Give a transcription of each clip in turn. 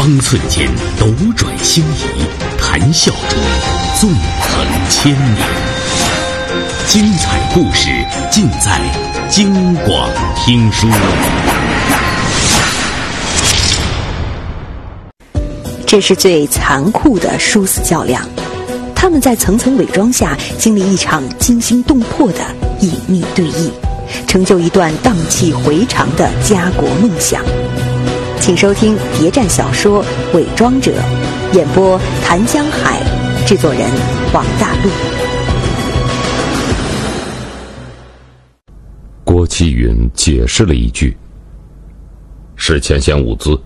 方寸间斗转星移，谈笑中纵横千年。精彩故事尽在京广听书。 这是最残酷的殊死较量，他们在层层伪装下经历一场惊心动魄的隐秘对弈，成就一段荡气回肠的家国梦想。请收听谍战小说《伪装者》，演播谭江海，制作人王大陆。 郭启云解释了一句：“是前线物资。”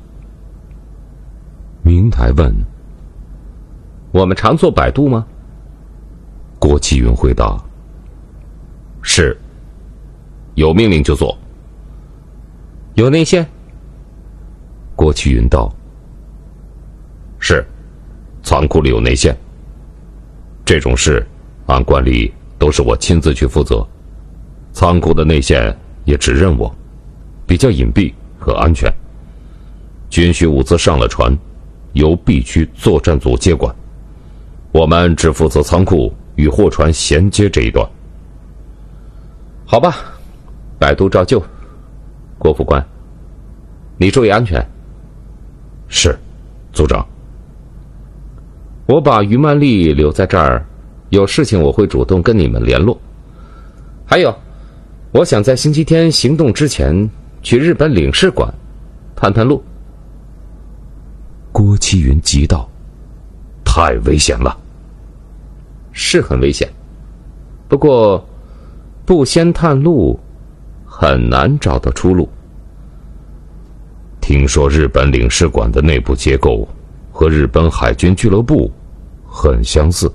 明台问：“我们常做摆渡吗？”郭启云回答：“是，有命令就做。”有内线？郭启云道：“是，仓库里有内线。这种事按惯例都是我亲自去负责，仓库的内线也指认我，比较隐蔽和安全。军需物资上了船，由 B 区作战组接管，我们只负责仓库与货船衔接这一段。”好吧，摆渡照旧。郭副官，你注意安全。是，组长。我把于曼丽留在这儿，有事情我会主动跟你们联络。还有，我想在星期天行动之前去日本领事馆探探路。郭启云急道：“太危险了。”是很危险，不过不先探路很难找到出路。听说日本领事馆的内部结构和日本海军俱乐部很相似。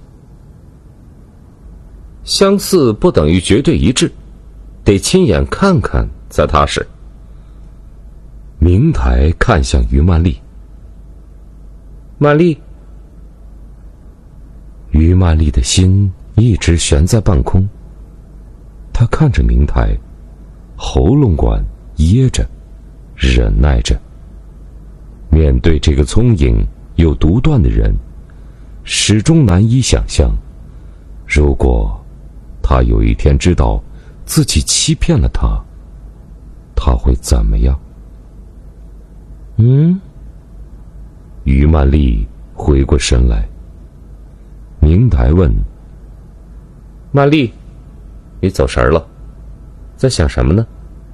相似不等于绝对一致，得亲眼看看才踏实。明台看向于曼丽。曼丽。于曼丽的心一直悬在半空，她看着明台，喉咙管噎着，忍耐着。面对这个聪颖又独断的人，始终难以想象，如果他有一天知道自己欺骗了他，他会怎么样？于曼丽回过神来。明台问：“曼丽，你走神了，在想什么呢？”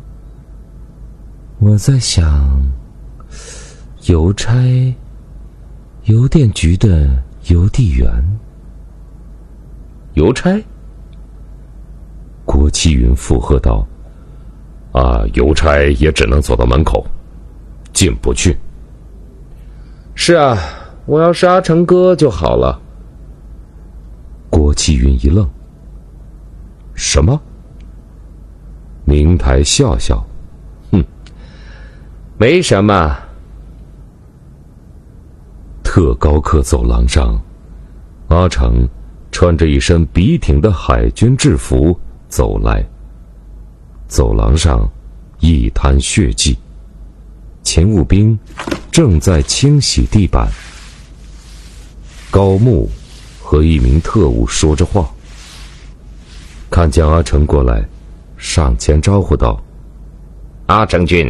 我在想邮差邮电局的邮递员。邮差？郭启云附和道：“邮差也只能走到门口，进不去。”是啊，我要是阿成哥就好了。郭启云一愣：“什么？”明台笑笑：“没什么。”特高课走廊上，阿成穿着一身笔挺的海军制服走来。走廊上一滩血迹，勤务兵正在清洗地板。高木和一名特务说着话，看见阿成过来，上前招呼道：“阿成君。”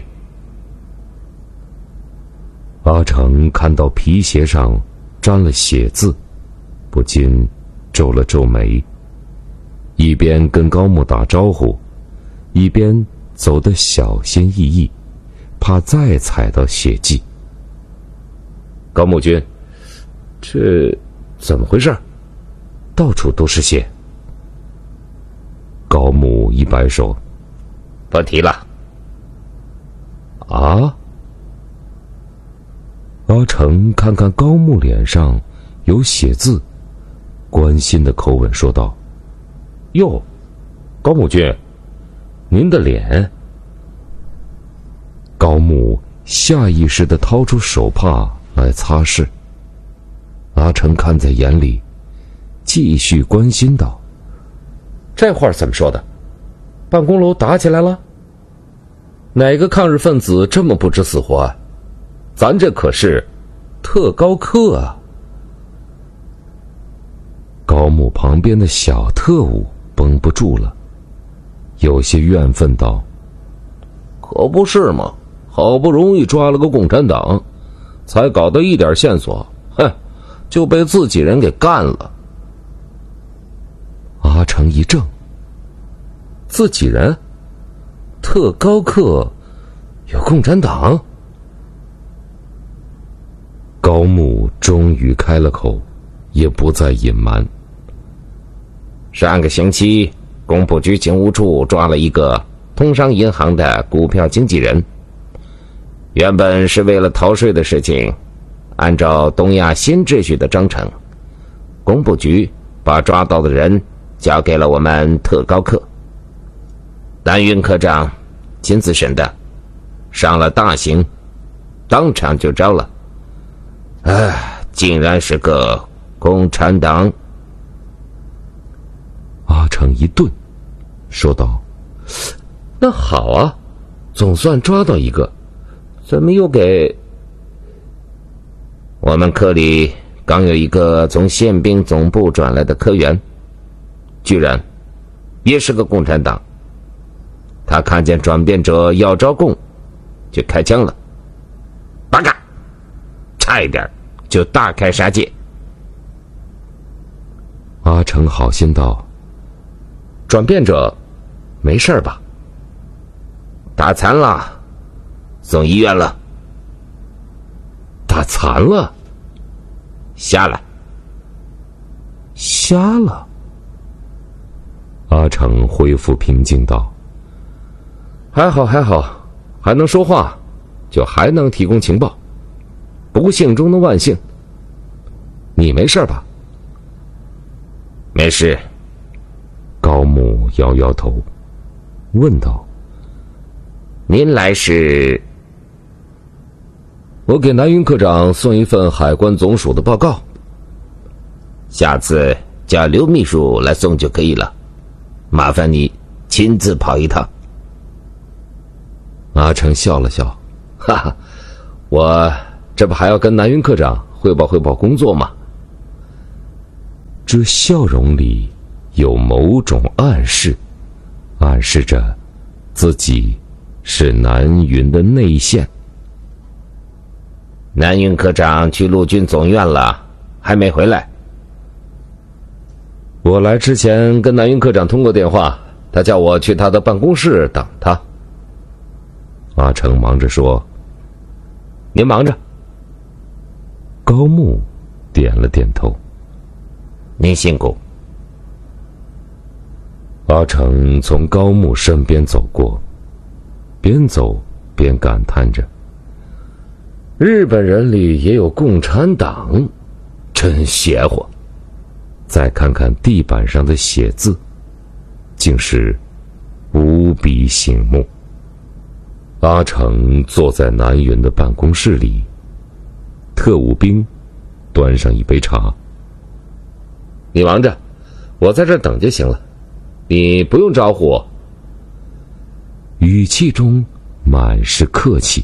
阿成看到皮鞋上沾了血渍，不禁皱了皱眉，一边跟高木打招呼，一边走得小心翼翼，怕再踩到血迹。“高木君，这怎么回事？到处都是血。”高木一摆手：“不提了。”啊？阿成看看高木脸上有血渍，关心的口吻说道：“哟，高木君，您的脸。”高木下意识地掏出手帕来擦拭。阿成看在眼里，继续关心道：“这话怎么说的？办公楼打起来了？哪个抗日分子这么不知死活啊？咱这可是特高课啊！高木旁边的小特务绷不住了，有些怨愤道：“可不是嘛，好不容易抓了个共产党，才搞到一点线索，就被自己人给干了。”阿成一怔，自己人？特高课有共产党？高木终于开了口，也不再隐瞒。上个星期，工部局警务处抓了一个通商银行的股票经纪人，原本是为了逃税的事情，按照东亚新秩序的章程，工部局把抓到的人交给了我们特高课。南云科长亲自审的，上了大刑，当场就招了。竟然是个共产党！阿成一顿，说道：“那好啊，总算抓到一个，怎么又给……我们科里刚有一个从宪兵总部转来的科员，居然也是个共产党。他看见转变者要招供，就开枪了，八嘎，差一点就大开杀戒。”阿成好心道：“转变者没事吧？”“打残了，送医院了。”“打残了？瞎了？”“瞎了？”阿成恢复平静道：“还好，还能说话，就还能提供情报，不幸中的万幸。你没事吧？”“没事。”高木摇摇头，问道：“您来是？”“我给南云科长送一份海关总署的报告，下次叫刘秘书来送就可以了，麻烦你亲自跑一趟。”阿成笑了笑：“哈哈，我这不还要跟南云科长汇报工作吗？”这笑容里有某种暗示，暗示着自己是南云的内线。“南云科长去陆军总院了，还没回来。”“我来之前跟南云科长通过电话，他叫我去他的办公室等他。”阿成忙着说：“您忙着。”高木点了点头：“您辛苦。”阿成从高木身边走过，边走边感叹着：“日本人里也有共产党，真邪乎。”再看看地板上的写字，竟是无比醒目。阿成坐在南云的办公室里，特务兵端上一杯茶：“你忙着，我在这儿等就行了，你不用招呼我。”语气中满是客气。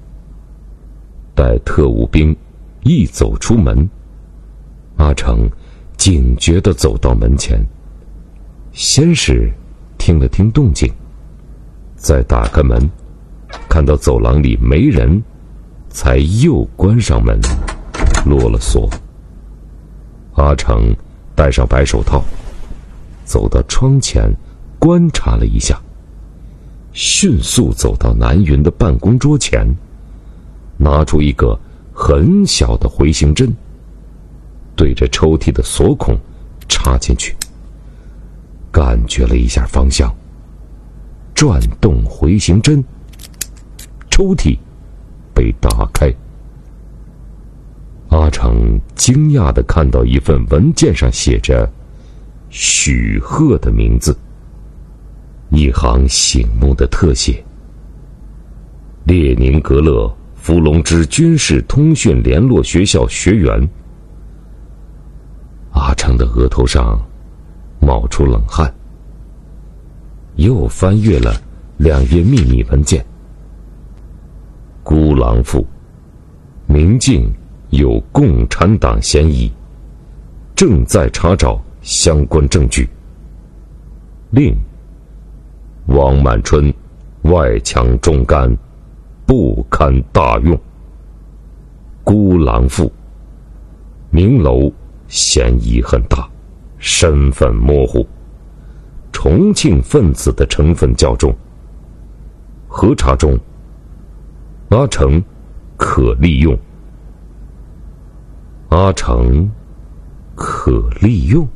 待特务兵一走出门，阿成警觉地走到门前，先是听了听动静，再打开门，看到走廊里没人，才又关上门，落了锁。阿成戴上白手套，走到窗前观察了一下，迅速走到南云的办公桌前，拿出一个很小的回形针，对着抽屉的锁孔插进去，感觉了一下方向，转动回形针，抽屉被打开。阿成惊讶地看到一份文件上写着许鹤的名字，一行醒目的特写：列宁格勒伏龙芝军事通讯联络学校学员。阿成的额头上冒出冷汗，又翻阅了2页秘密文件。孤狼赋，明镜有共产党嫌疑，正在查找相关证据。令王满春外强中干，不堪大用。孤狼妇明楼嫌疑很大，身份模糊，重庆分子的成分较重。核查中，阿成可利用。阿成可利用。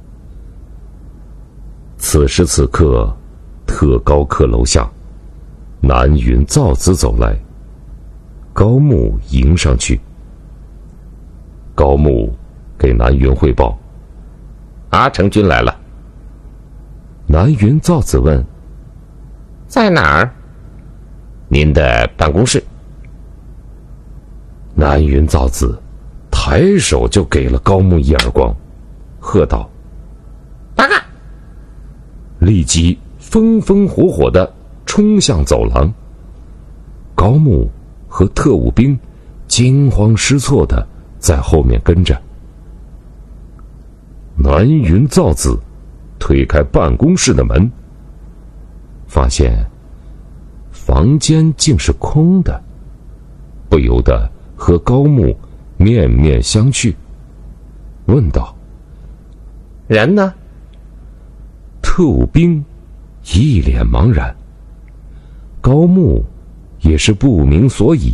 此时此刻，特高课楼下，南云造子走来，高木迎上去。高木给南云汇报： 阿成君来了。 南云造子问： 在哪儿？您的办公室。 南云造子抬手就给了高木一耳光，喝道： 报告！ 立即风风火火地冲向走廊。高木和特务兵惊慌失措地在后面跟着。南云造子推开办公室的门，发现房间竟是空的，不由得和高木面面相觑，问道： 人呢？ 特务兵一脸茫然，高木也是不明所以。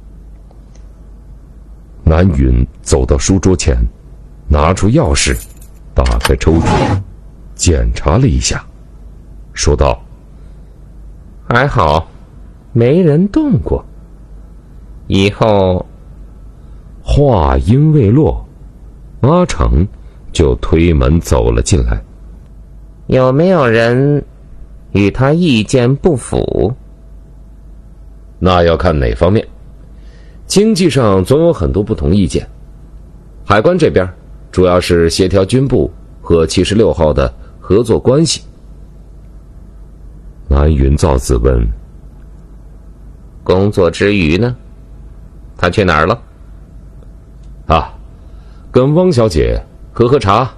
南云走到书桌前，拿出钥匙，打开抽屉，检查了一下，说道： 还好，没人动过。以后…… 话音未落，阿成就推门走了进来。 有没有人与他意见不符？ 那要看哪方面。经济上总有很多不同意见。海关这边主要是协调军部和76号的合作关系。南云造子问： 工作之余呢？他去哪儿了？ 跟汪小姐喝茶，